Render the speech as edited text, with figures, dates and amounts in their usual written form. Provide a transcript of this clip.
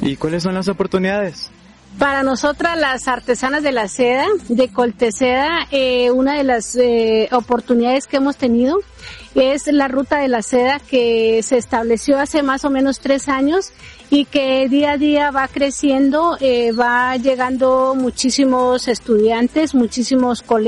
¿Y cuáles son las oportunidades? Para nosotras, las artesanas de la seda, de Colteseda, una de las oportunidades que hemos tenido es la ruta de la seda, que se estableció hace más o menos 3 años y que día a día va creciendo, va llegando muchísimos estudiantes, muchísimos colegas.